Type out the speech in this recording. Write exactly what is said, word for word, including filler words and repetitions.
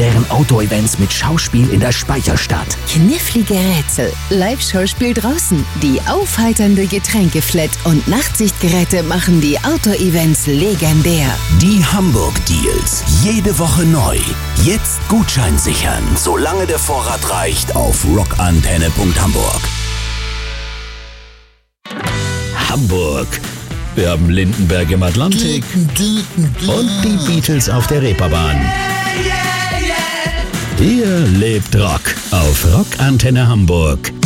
spektakulären Outdoor-Events mit Schauspiel in der Speicherstadt. Knifflige Rätsel, Live-Schauspiel draußen, die aufheiternde Getränkeflat und Nachtsichtgeräte machen die Outdoor-Events legendär. Die Hamburg Deals. Jede Woche neu. Jetzt Gutschein sichern, solange der Vorrat reicht, auf rockantenne punkt hamburg. Hamburg. Wir haben Lindenberg im Atlantik und die Beatles auf der Reeperbahn. Hier lebt Rock auf Rockantenne Hamburg.